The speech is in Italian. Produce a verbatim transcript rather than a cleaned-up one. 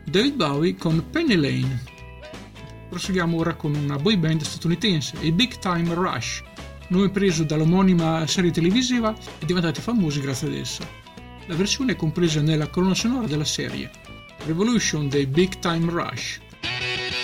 David Bowie con Penny Lane. Proseguiamo ora con una boy band statunitense, i Big Time Rush, nome preso dall'omonima serie televisiva e diventati famosi grazie ad essa. La versione è compresa nella colonna sonora della serie Revolution dei Big Time Rush.